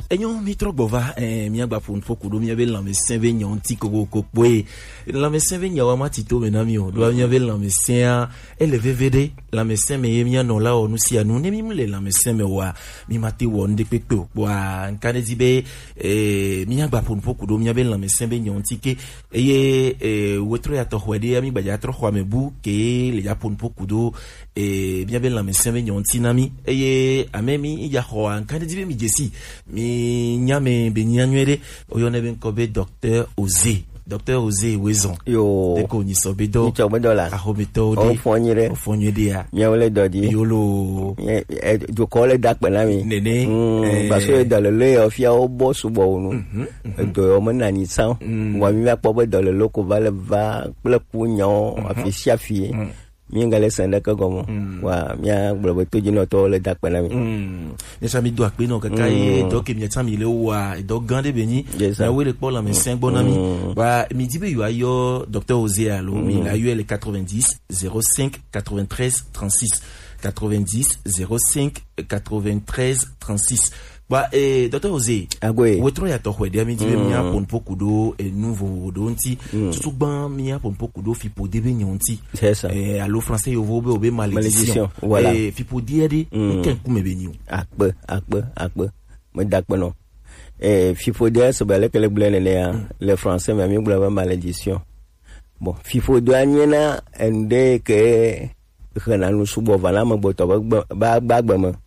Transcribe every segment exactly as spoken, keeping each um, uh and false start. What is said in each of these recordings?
Enyo mitro bova eh mi agba pon poku do mi ave la me senve nyonti ko ko poe la me senve nyawa matito me na mi o do mi ave la me sen ele vvd la me sen me mi no la onu si anu ne mi mule la me sen me wa mi mate wo nde pepe o wa nkane dibe eh mi agba pon poku do mi ave la me senve nyonti ke eye eh wetro ya to hwede ya mi gba ya tro hwa me bu ke le ya pon poku do eh mi ave la me senve nyonti na mi eye amemi ya hwa nkane dibe mi jesi mi nyame benyanwere oyone ben kobe docteur Osé docteur Osé Wezon yo deko ni sobedo ni chobedo la ahometo de ofonyire ofonyede ya nyawle dodi yolo e do kole dakpe na mi nene eh baso do le ofia obo subo unu do o mena ni san wa mi apo be do le loko vale va ple punyo afisia fie mi ngale senda ka gomo wa mi agbo to jino to le dakpe na mi ne sami do akpe no kaka e do ke mi tami le wa do gande beni na we le pour la médecin bonami wa mi dibe yo ayo docteur Osé allo mi la yo le quatre-vingt-dix zéro cinq quatre-vingt-treize trente-six quatre-vingt-dix zéro cinq quatre-vingt-treize trente-six ba eh docteur Osé agwe wetro ya to hwede mi dibe mi apon pokudo e nouveau do nti tutu ban mi apon pokudo fi po debe nyonti c'est ça eh allo français yo vobe obe malédiction voilà eh fi po diede ken ku me beni akpe akpe akpe mo dakpe no eh fi po diede so bele kele blene ne ya le français mais mi blaba malédiction bon fi po do anyena ende ke khana nu subo vala mo boto ba ba ba mo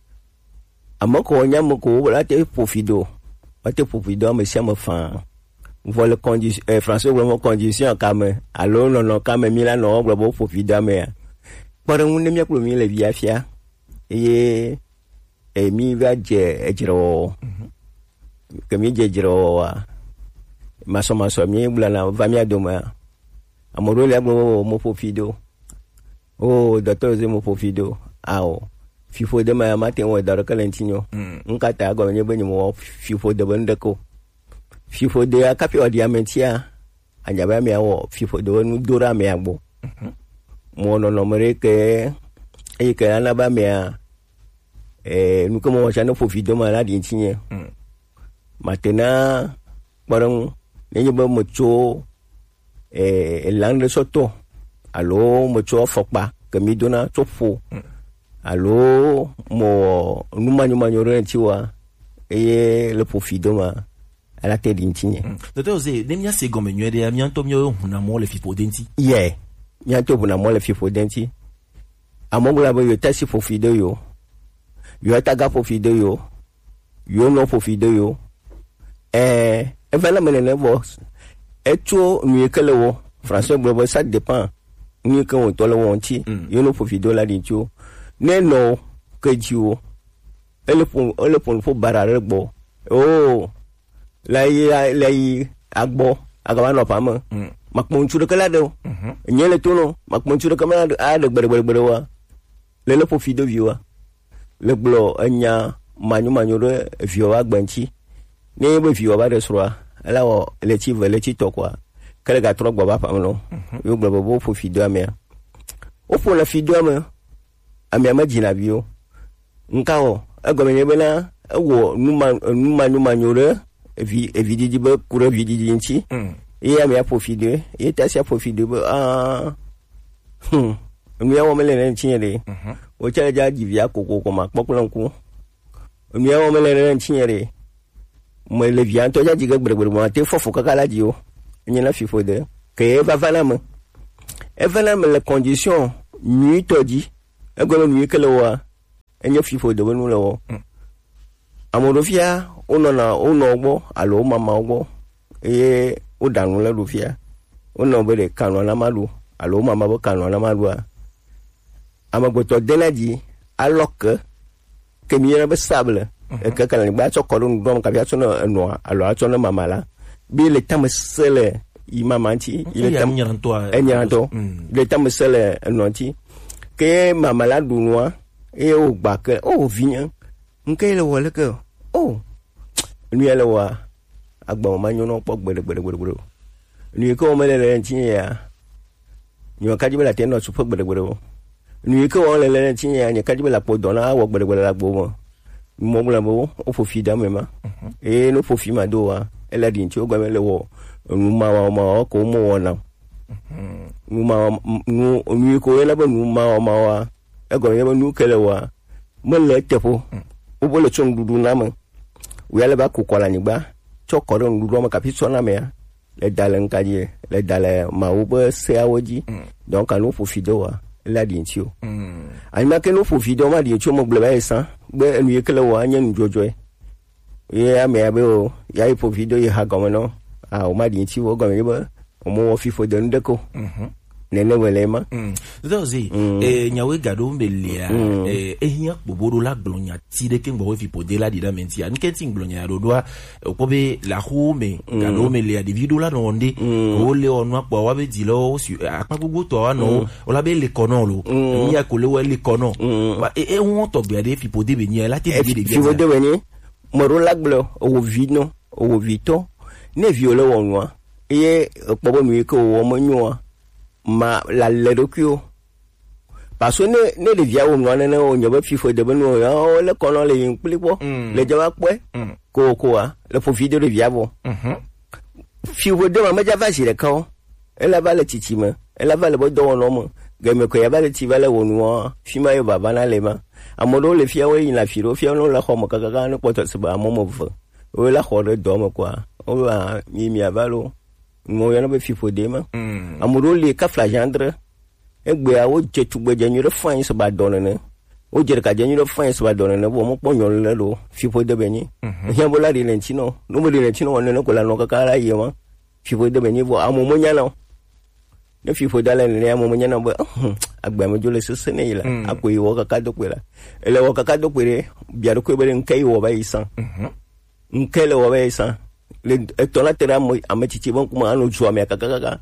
amoko nyamoko la te profido la te profido me sia me fan voilà condition eh, français vraiment condition comme allo non non comme mila no vraiment profido me pour un ne mi ko mi le via fia et et mi va je ejiro que mi je ejiro maso maso mi bula na va mi adoma amoro le mo mo profido oh docteur ze mo profido ao fifo de ma matin wa dar kalentinyo nka ta go nye benyi mo fifo de bandako fifo de akapi odi amentia anya ba me awo fifo de nu dora me agbo mo no no mere ke e ke ana ba me eh nu ko mo cha no fo fido ma la di tinye matena barang nenye ba mo cho eh lande soto alo mo cho fokpa ke mi dona chofo allo mo numa nyuma nyore tiwa eye le profidoma ala te dintinye docteur Osé demia se gome nywede ya mianto myo huna mo le fipo denti ye mianto huna mo le fipo denti amongula bo yo tasi profido yo yo taga profido yo yo no profido yo eh evela menene box eto nuekele wo français bo ça dépend ni que on tole wonti yo no profido la dincho neno kejiwo elefon elefon fo barare gbo oh lai lai agbo agaba no pam makmon chude kala de nyele tono makmon chude kama a de gbere gbere wa le le profido viwa le glo anya manyu manyu de viwa gbanchi ne be viwa ba de sura ala wo le ti ve le ti to kwa kale ga tro gbo ba pam no yo gbo bo profido amia o fo la fido amia ami amajina bio nkao agomene bena wo numa numa numa nyore evi evididi be kura vididi nchi e ami apofide e tasi apofide be ah hm mi awo mele nchi yele o chala ja jivia kokoko koma pokulanku mi awo mele nchi yele mo le vianto ja diga gbegbere mo te fofo kakala dio nyina fifode ke va vanam e vanam les conditions nuit todi egolo nu yekele wa enye fifo de bonu lewo amorofia ono na ono ogbo alo mama ogbo e o danu le rofia ono be de kanu na malu alo mama bo kanu na malu a amagboto denaji alok ke mi na be stable e ka kala ni ba cho ko dun dom ka bia cho no no alo a cho no mama la bi le tamsele i mama nti ile tam nyanto enyanto le tamsele nonti ke mama la dunwa e o gba ke o vinya nke le wole ke o ni ele wa agba ma nyo no po gbere gbere gbere ni ko mo le le ntin ya ni o kaji bela te no su po gbere gbere ni ko o le le ntin ya ni kaji bela po dona wo gbere gbere la gbo mo mo bla bo o fo fi da me ma e no fo fi ma do wa e la din ti o gba me le wo nu ma wa ma ko mo wona nu ma nu nu ko e la ba nu ma ma wa e go ye ba nu kele wa mo le tepo o bo le chong dudu na me o ya le ba ko kola ni gba cho ko ron dudu ma ka pi so na me ya le dalen ka je le dale ma o ba se awoji donc anu fo fi do wa la din ti o ai ma ke no fo fi do ma di cho mo gbe ba esan gbe nu ye kele wa anya nu jojo e ya me abe o ya ipo video ye ha gomo no a o ma di ti wo gomo ye ba o mo fi fo de ndeko mhm nene wele ma mm dozi eh nyawe gado melia eh ehia gboboro la glonya ti de ken gbo fi pode la dida menti an kenting glonya do doa ko be la home gado melia di video la no nde o le onu apo wa be di lo apa gbogbo to wa no o la be le kono lo ni ya ko le we le kono e won to gbe de fi pode be ni la ti de de fi pode be ni moro la glo o vino o vito ne viole wonwa e pobo mi ko wo mo nwa ma la ledokio parce ne ne le via wo no ne o nyoba fifo de beno o le kono le yin plipo le jama pwe ko ko a le fo video de via bo mhm fifo de ma ja va sire kan e la va le titima e la va le bo do no mo ge me ko ya va le ti va le wo no fi ma yo baba na le ma amodo le fia we yin la firo fia no la ko mo kaka ka ne poto se ba mo mo vo o la ko de do mo kwa o ba mi mi avalo mo yana be fifo de ma amuro le ka flagendre egbe a o je tugbe je nyure fan so ba don ne o je ka je nyure fan so ba don ne bo mo ponyo le lo fifo de be ni yan bo la de lentino no mo de lentino won ne ko la no ka ka ra ye ma fifo de be ni bo amo mo nya no ne fifo da le ne amo mo nya no bo agba mo jole so se ne ila apo yi wo ka ka do pera ele wo ka ka do pere bia do ko be nkai wo ba isan nkele wo ba isan le tola tera mo ametichi bon kuma anu jua me kaka kaka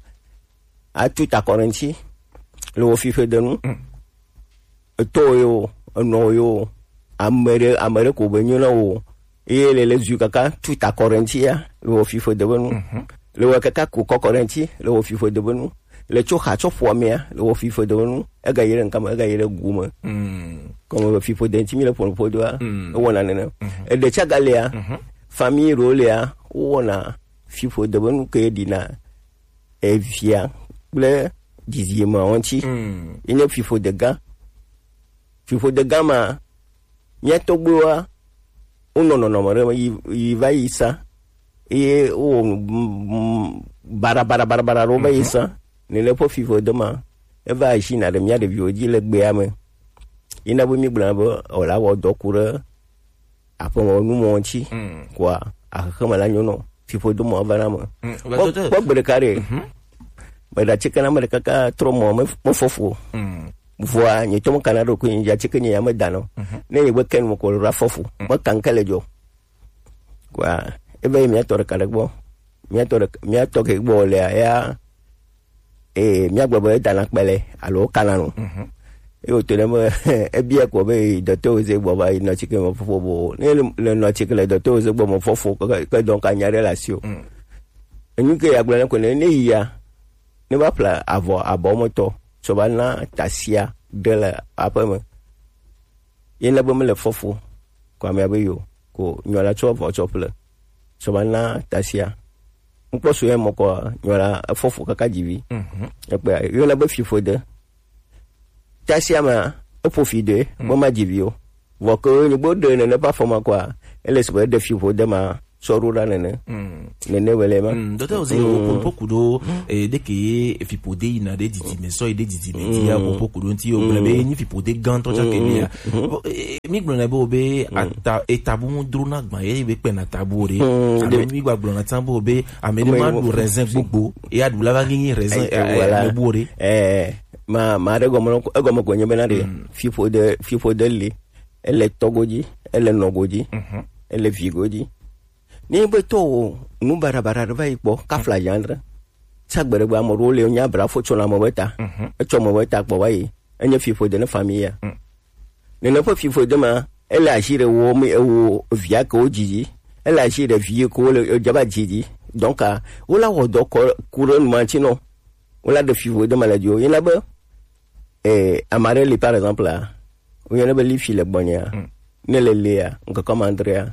a tout a correnti le ofife de nous to yo no yo amere amere ko benyo na o e le le ju kaka tout a correnti ya le ofife de nous le wa kaka ko correnti le ofife de nous le cho ha cho fo me le ofife de nous e ga yere nkama e ga yere guma comme ofife de ntimile pour pour doa wona nene e de chagalea famille rolea wona fifo de bonu ke dina e via ble dixième onti ine fifo de ga fifo de gama nyato gboa uno no no mare yi va isa e o bara bara bara bara ro ba isa ne le po fifo de ma e va china de mia de bioji le gbe ame ina bo mi gbla bo o la wo dokura apo mo nu mo onti kwa akama la nyono fifo do mo bana mo ko bere kare ba da chikana ma ka tro mo mo fofo voa ni to mo kana do ko nja chikani ya ma dano ne ye beken mo ko ra fofo mo kankale jo kwa e be mi ator kale bo mi ator mi ator ke bo le ya e mi agbo bo dana pele alo kana no e o tele mo e bia ko be do to ze bo ba no chike mo fofo bo ne le no chike le do to ze bo mo fofo ko ko donc anya relation enu ke ya gbele ko ne ne ya ne ba pla avoir abo moto so ba na tasia de la après me yena bo me le fofo ko me abeyo ko nyola cho fo cho pla so ba na tasia npo so e mo ko nyola fofo kaka jivi mhm e pe yo la ba fifo de tasia ma o profide mo ma jivio vo ko ni bo de ne pas forma quoi elle se de fifo de ma sorura nene nene wele ma docteur oze ko poku do e de ke fipode ina de didi me so e de didi me dia ko poku do nti o be ni fipode gan to cha ke bia mi gbona bo be ata etabu drona gba e be pe na tabu re mi gba gbona tambo be amede ma do raisin gbogbo e adu la va gin raisin e bo re eh ma ma de gomo gomo ko nyebe na de fipode fipode le ele togoji ele nogoji ele vigoji ni be to nu barabara ba ipo ka flagendre sagbere gba mo role nya bra fo chola mo beta e cho mo beta gbo wa yi enye fifo de na famille ne na fo fifo de ma ele ashire wo mi wo via ko jiji ele ashire vie ko le jaba jiji donc o la wo do ko couronne mantino o la de fifo de maladie o ina ba eh amareli par exemple là o yana ba li file bonya ne le lea nka comme Andrea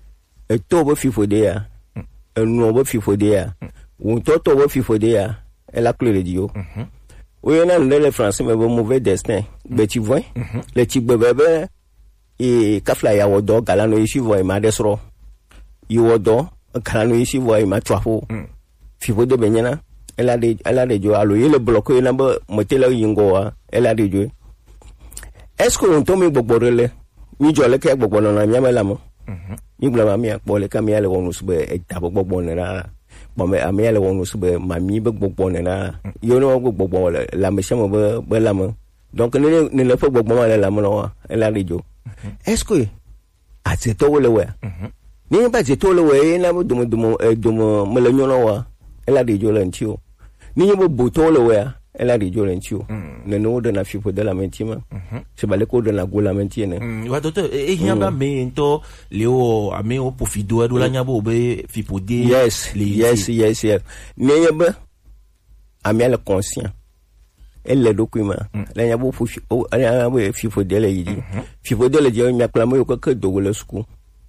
e to bo fifodea e no bo fifodea un to to bo fifodea e la clé de Dieu oui on a le français mais bon mauvais destin mais tu vois le petit bébé et kafla ya wodo galano ishi voy ma desro yi wodo galano ishi voy ma twafo fifode benyana elle a de elle a de jo alo yele bloqué na ba motela yingo wa elle a de jo est-ce que on tombe gbogboro ni jo le ke gbogboro na nyama lamo ni bla mi akpo le kam yale wonu sube e tabo gbogbo na bo me am yale wonu sube mami be gbogbo na yo no gbogbo la me chamo be be lamo donc ne ne le fa gbogbo ma la lamo no elle a de jo est-ce que a se to le we ni ba se to le we na dum dum dum me le nyono wa elle a de jo lentio ni bo boto le we elle a de jo lentio ne no de na fipo de la mentima se ba le ko de na go la mentiene wa docteur e hiamba me nto leo ame o pofido do la nyabo be fipo de yes yes yes yes ne yeba ame le conscient elle le document la nyabo fofi o ala bo fipo de la yidi fipo de la je mi aklamo ko ke dogo le sku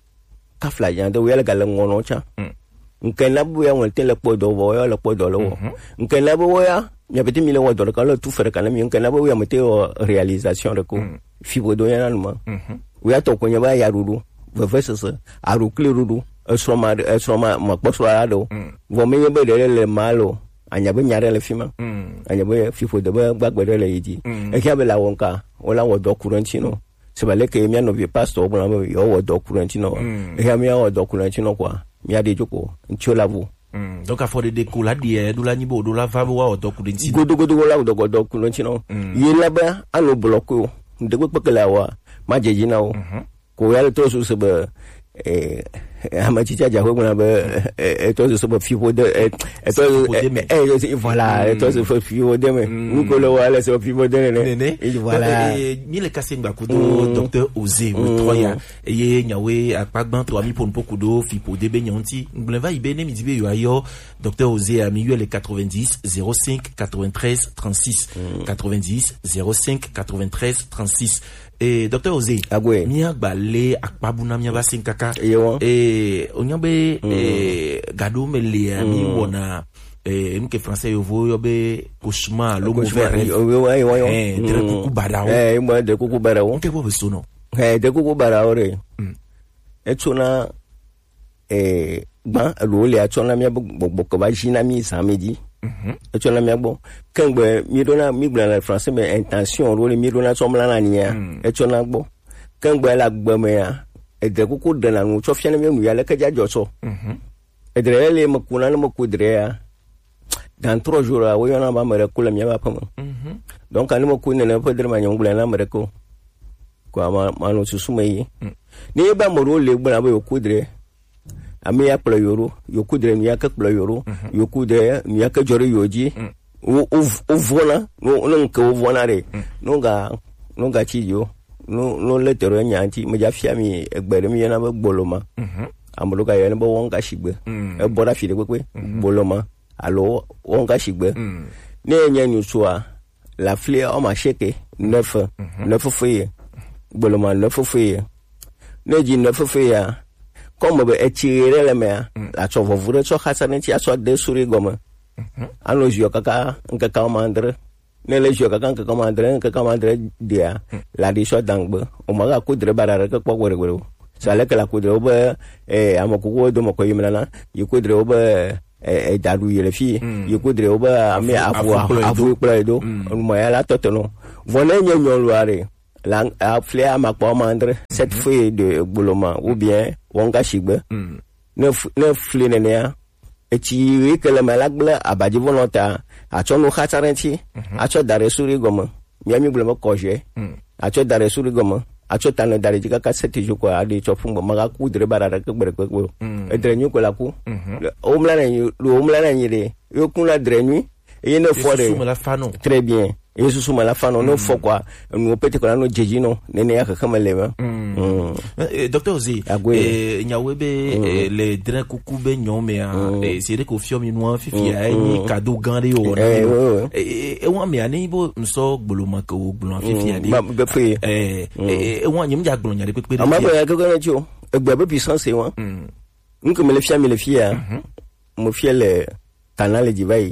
ka fla yan de wel gal ngono cha nke na bu ya won tele podo wo ya le podo lo nke na bu ya mi petit million wa dollars quand tout faire quand même nke na bu ya mete réalisation de ko fipo do ya numa we ya to ko nya ba ya rudu ve verse aru kle rudu esoma esoma ma poso ado vo me ye be de le malo anya be nyare le fima anya be fipo de ba gbagbe le yidi e ka be la wonka wala wo do kurantino se ba le ke mi no vi pastor bo na me yo wo do kurantino e ka mi wo do kurantino kwa mi ade joko nchola vu donc a fode de ko la die do la nibo do la va wo do kurantino godo godo la do do kurantino ye la ba alo bloko de ko pekela wa ma jeji na o ko ya to su se ba eh ama chicha ja ko na ba e to se ba fipo de e to e voilà e to se fipo de me nous ko lo wala se fipo de ne et voilà ni le kasenga ko do docteur Osé o troya e nyawe apagban trois mille pour beaucoup do fipo de benyanti ngbleva ibene mi dibe yo ayo docteur Osé a mi le quatre-vingt-dix zéro cinq quatre-vingt-treize trente-six quatre-vingt-dix zéro cinq quatre-vingt-treize trente-six. Et docteur Osé, miya bale akpabuna miya basin kaka et onyabe gado mele mi wona eh mke français yo vo yo be cauchemar le mauvais rêve eh de kuku barao eh mo de kuku barao nke bo besono eh de kuku barao re etuna eh ba lo le atuna miya bo ko ba jina mi samedi et tu l'as mis bon quand ben mi donna mi blanc le français mais intention rôle mi donna somme la nia et tu l'as bon quand ben la gbemea et de ko de na no chofia na mi ya le ka ja joso et de le me kuna na me kudrea dans trois jours a wo na ba mere ko le mi ba pam donc ani mo kuna na podre ma nyong blanc na mere ko ko ma ma no susu mai ni ba mo rôle blanc ba yo kudre ami ya pla yoro yokudre mi aka pla yoro yokudre mi aka jore yoji o o vola no no nke o vola re no ga no ga chi yo no no letero nyanti me ja fiami egbere mi na ba gboloma amolo ga yene bo wonga shigbe e bora fi de kwekwe gboloma alo wonga shigbe ne nya nyu soa la fle o ma sheke neuf neuf feye gboloma neuf feye ne ji neuf feye comme be etire le me la cho vovure cho khasane ti aso de suri goma alo jio kaka nka kamandre ne le jio kaka nka kamandre nka kamandre dia la di so dangbe o maga kudre barara ka kwa gore gore sale ka la kudre o be eh amakugo do mako yimana yikudre o be eh daru yele fi yikudre o be ami afu afu plaido mo ya la totono vole nyenyo loare la a flea ma kwa mandre cette feuille de bouloma ou bien wonga shigbe ne ne fline ne ya eti wi kele malagble abaji volonta a chono khatarenti a cho dare suri goma miami bulama koje a cho dare suri goma a cho tane dare jika ka seti joko adi cho fumbo maga ku dire barara ke gbere kwekwe e dre nyu ko la ku o mla na nyu o mla na nyire yo kun la dre nyu e ne fore très bien et ce sont la fin on faut quoi nous peut-être qu'on a nos jejino nene ya kama lema docteur Zé et nyawebe les drains kukube nyome et c'est que fiom inoa fifi a ni cadeau gandé o et on me ani bo nso gboloma ko gbolon fifi a di eh et on nyim ja gbolon nyade pepe ama ba ko ko cho egbe puissance wa nko me le fia me le fia mo fia le canal di vai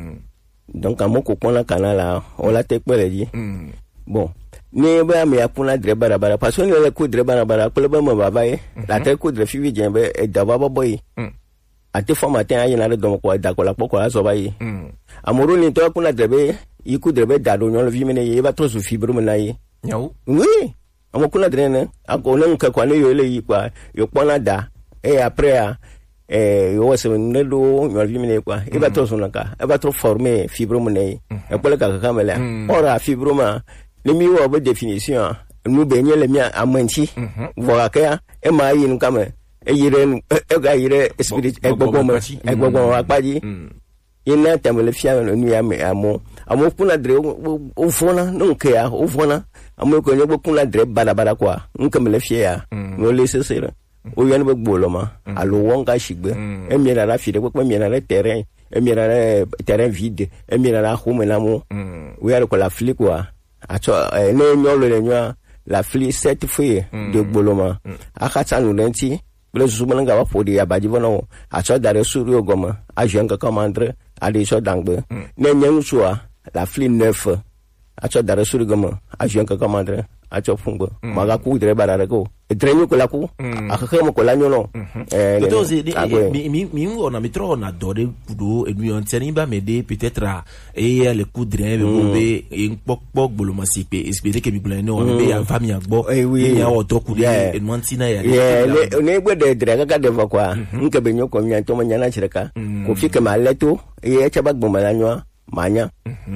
donc à mon cocon la canal on la tek pele di bon ne ba me apuna dre bara bara parce que le coup dre bara bara ko le ba mo baba e la tek coup dre fivi jembe e da baba boy ate formatin ayi na le don ko da ko la poko la so ba yi amoro ni to kuna drebe yi coup drebe da do nyolo vi mene ye ba to so fibre mo na yi yawo oui amo kuna dre ne ako na nka kwa ne yo le yi kwa yo pona da et après eh yo se ne do nyolo vi mene kwa e ba to so nka e ba to former fibre mo na yi e ko le ka ka mele ora fibre ma le mi wo ba définition nous benye le mi amanti voilà que e ma yi nka me e yire e ga yire spirit e gbogbo mo e gbogbo apaji ina tamele fia no nu ya me amo amo kuna dre o fona no nke ya o fona amo ko nyogbo kuna dre bada bada kwa nke mele fia ya no le sesere o yan be gbolo ma alo wonga shigbe e mi na la fi de ko mi na le terrain e mi na le terrain vide e mi na la home na mo o ya ko la fli kwa acho ne nyolo le nwa la fli set fie de gbolo ma akata no lenti le zumana nga podi ya baji bono acho dare suru ogoma a jenga commandre a de so dangbe ne nyanu soa la fli neuf acho dare suru ogoma a jenga commandre acho fungo maga ku dre barare ko drenyo ko la ku akaka ko la nyono eh dozi mi mi mi on mi tro na dore kudo e mi on teni ba mede peut-être e le coup dren be bo be e pokpok boloma sipe espérer que mi blan no be ya fami agbo e ya o to ku de e montina ya ye ne gbe de dre ga de vakwa nke be nyoko mi anto manya na chireka ko fike ma leto e cha bagbo malanyo manya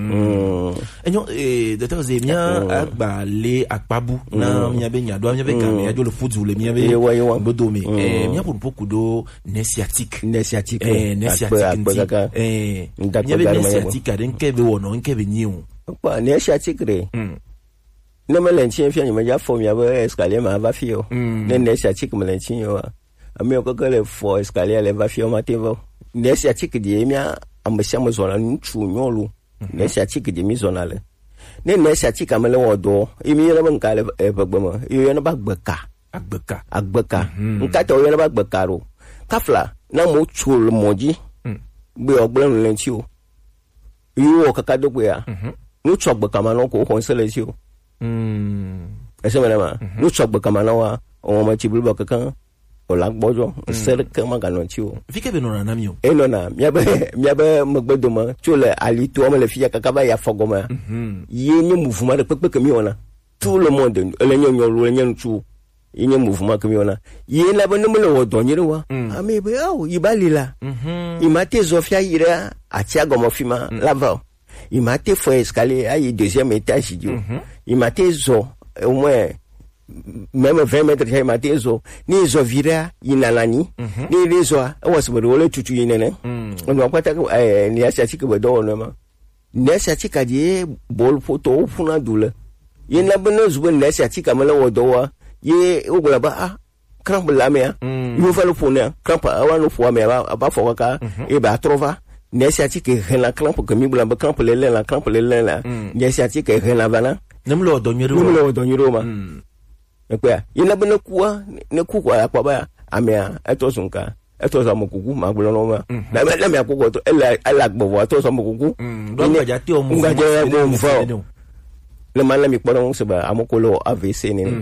mm enyo eh docteur Zemia agba le akpabu na mia be nya do mia be kan ya jo le football le mia be bodomi eh mia pour beaucoup do nesiatique nesiatique eh nesiatique eh mia be nesiatique den ke be wono nke be nyiu pa nesiatique re ne me lenchi fia ni ma ja fo mia be escalier ma va fio ne nesiatique me lenchi yo ami ko ko le fo escalier le va fio matevo nesiatique di mia ambasha mo zona nchu nyolu nesiatique di mi zona le ne nesiatique amele wodo imi yele banka le ebagbama yele bagbeka agbeka agbeka nkata yele bagbeka ro kafla na mo chul moji be ogblen lenti o yo kakado gbe ya no chogbeka ma no ko ko nsele ti o mm ese mena ma no chogbeka ma na wa o ma chibulu bakakan o la gbojo sel ke ma ganon ti o fike be no na mi o e no na mi abe mi abe magbedoma chule ali to ma le fiya kakaba ya fogoma yi ni mouvement de pepe ke mi ona tout le monde le nyo lo le nyo tu yi ni mouvement ke mi ona yi na be no me lo do nyire wa ami be o yi balila yi mate zofia ira atia gomo fima lava yi mate fo escalier ayi deuxième étage dio yi mate zo au moins même vingt mètres hay matezo ni zo vira inalani ni rezo awas bodo wole tutu yinene on va kwata eh ni asiati ke bodo no ma ni asiati ka die bol photo funa dule yina beno zubo ni asiati ka mala wodo ye ogola ba ah cramp la mea you fa lo fona cramp awa no fo me ba ba fo ka e ba trova ni asiati ke la cramp ke mi bula ba cramp le le la cramp le le la ni asiati ke la bana nemlo do nyiro nemlo do nyiro ma ekwa ina bana kuwa ne kuwa akwa ba amia eto sunka eto so mokuku magbulo no ma na me me akoko to ela ela gbowo to so mokuku do ga ja ti o mu ga je mo mfo le mala mi kpodo se ba amokolo A V C ni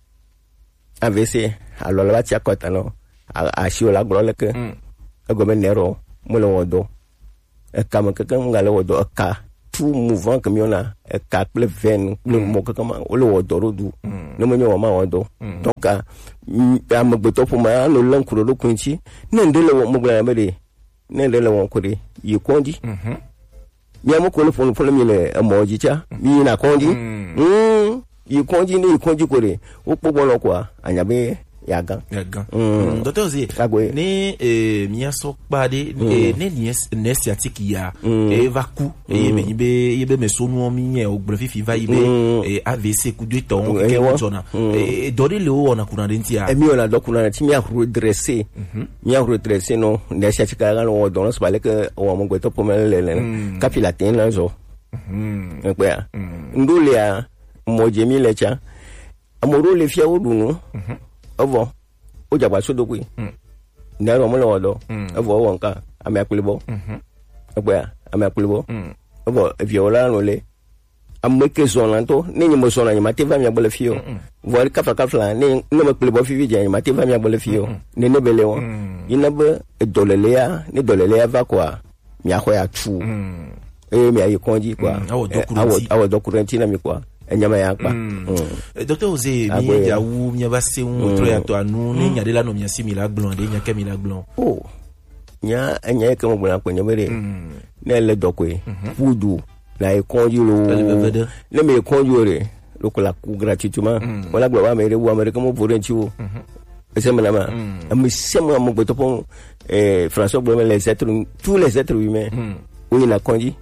A V C alo la ti akota no a shi ola gbo le ke ego me nero mo lo wodo e kam ke kan ngale wodo ka tout mouvement que miona e ka ple ven le mo ka kama o lo wodo rodu no mo nyo ma wodo donc a am gbeto fu ma no lan kuro do kunchi ne ndele wo mo gba me de ne ndele wo kuri yi kondi mi am ko le fon fon mi le mo ji cha mi na kondi mm yi kondi ni kondi kore o po bo lo kwa anya be ya gan ya gan mm. Docteur Ozé ni eh mi aso pa de eh ne ni ne sciatique ya e va ku e be ni be ye be me sonu mi e ogbre fifi va ibe e A V C ku de ton ke wona e dori le o na kuna de ntia e mi ona do kuna ti mi a redresser mi a redresser no ne sciatique ga no don so bale que o mo gweto pomel le le capilatin la zo mm e kwa ndule ya mo jemi le cha amoro le fia odunu ovo o jagba sodokwe na ro mo lo do ovo wonka ame akulebo egba ame akulebo ovo viola no le ameke zonanto ni ni mo zona ni mateva mi abole fio voir kafa kafa ni no me kulebo fi vidja ni mateva mi abole fio ne ne bele won ina be dolelea ni dolelea va kwa mi akoya tu e mi ayi konji kwa awo awo dokurenti na mi kwa enyama yakpa Docteur Ozé mi ya wu mi ba se un tro ya to anu ni nya de la no mi simila blond de nya kemila blond oh nya nya ke mo bula ko nyamere ne le dokwe fudu la e konji lo le me konji re lo ko la ku gratuitement wala gba wa me re wu america mo volontiers wo ese me la ma am se mo mo gbe to pon eh François Blomel les êtres tous les êtres humains oui la konji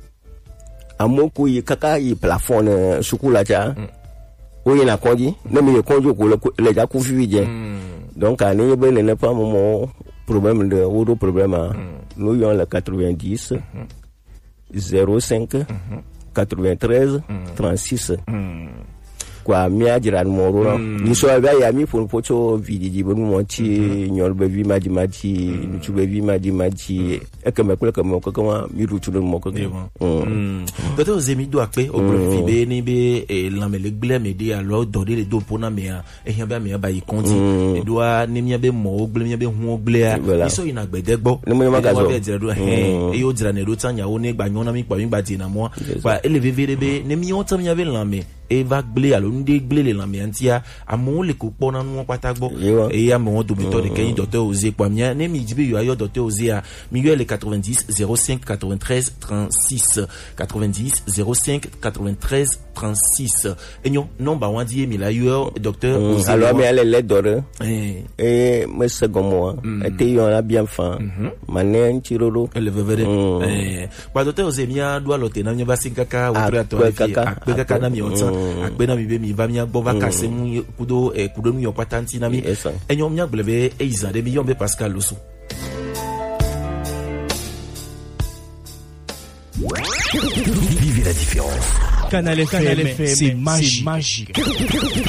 amoko yi kaka yi plafond uh, sukula cha mm. Oyi na konji na mi konji ko le ja ku fi je donc ani be ne pas mo problème de odo problème mm. Nous yon le quatre-vingt-dix mm-hmm. zéro cinq mm-hmm. quatre-vingt-treize mm. trente-six mm. Kwa mi ajira mo ro ni so ba ya mi fon pocho vidiji bo mo ti nyol be vi maji maji ni tu be vi maji maji e ke me kule ke mo ko ko mi ru tu mo ko mm Docteur Ozé mi do ape o pro fi be ni be e la me le gle me de alo do de do pona me a e yan ba me ba yi konti e do a ni mi be mo o gle mi be hu o gle a iso ina gbede gbo ni mo ma ga so e do he e yo dira ne do tanya o ni gba yon na mi pa mi gba ti na mo pa eleve vere be ni mi on tam ya be la me e va gble alo ndi gble le la me antia amon le ko pona nu pata gbo e ya mo do méthode ke Docteur Ozé kwa mi ne mi jibe yo ayo Docteur Ozé a mi yo le quatre-vingt-dix zéro cinq quatre-vingt-treize trente-six quatre-vingt-dix zéro cinq quatre-vingt-treize trente-six enyo nomba wan di mi la yo Docteur Ozé alors mais elle est d'or eh et me second moi était yo la bien fan manen tirolo elle veut dire eh ba Docteur Ozé mi a do alote na mi ba sinkaka o tra to akbe kaka na mi otsa akbe na mi be mi va mi agbo va kase mu kudo e kudo mi yo patanti na mi enyo mi agbele e izade mi yo be Pascal Loso. Vivez la différence. Canal F M, c'est magique.